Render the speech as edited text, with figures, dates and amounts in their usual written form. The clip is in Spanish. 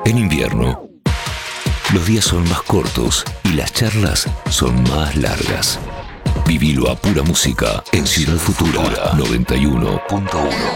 En invierno, los días son más cortos y las charlas son más largas. Vivilo a pura música en Ciudad Futura 91.1.